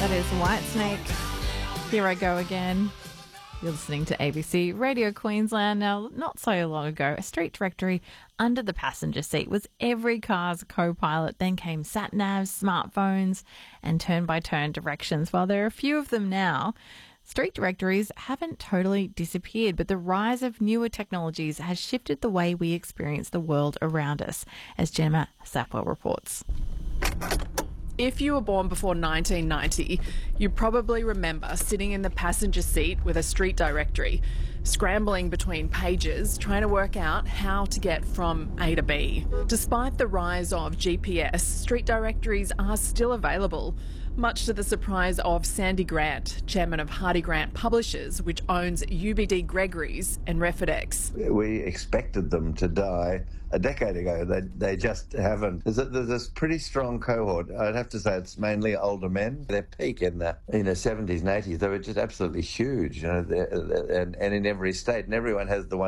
That is Whitesnake. Here I go again. You're listening to ABC Radio Queensland. Now, not so long ago, a street directory under the passenger seat was every car's co-pilot. Then came sat-navs, smartphones, and turn-by-turn directions. While there are a few of them now, street directories haven't totally disappeared, but the rise of newer technologies has shifted the way we experience the world around us, as Gemma Sapwell reports. If you were born before 1990, you probably remember sitting in the passenger seat with a street directory, scrambling between pages, trying to work out how to get from A to B. Despite the rise of GPS, street directories are still available, much to the surprise of Sandy Grant, chairman of Hardy Grant Publishers, which owns UBD Gregory's and Refidex. We expected them to die a decade ago. They just haven't. There's this pretty strong cohort. I'd have to say it's mainly older men. Their peak in the 70s and 80s, they were just absolutely huge, and in every state, and everyone has the one